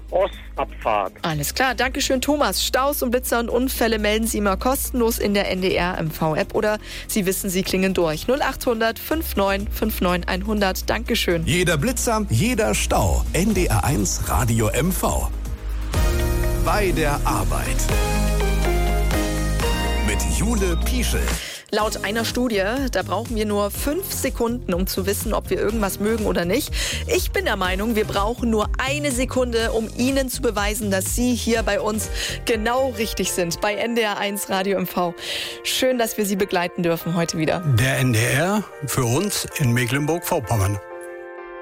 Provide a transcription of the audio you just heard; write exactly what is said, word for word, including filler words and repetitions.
Ostabfahrt. Alles klar, Dankeschön Thomas. Staus und Blitzer und Unfälle melden Sie immer kostenlos in der N D R M V-App oder Sie wissen, Sie klingen durch. null acht hundert neunundfünfzig neunundfünfzig hundert. Dankeschön. Jeder Blitzer, jeder Stau. N D R eins Radio M V. Bei der Arbeit. Mit Jule Pieschel. Laut einer Studie, da brauchen wir nur fünf Sekunden, um zu wissen, ob wir irgendwas mögen oder nicht. Ich bin der Meinung, wir brauchen nur eine Sekunde, um Ihnen zu beweisen, dass Sie hier bei uns genau richtig sind. Bei N D R eins Radio M V. Schön, dass wir Sie begleiten dürfen heute wieder. Der N D R für uns in Mecklenburg-Vorpommern.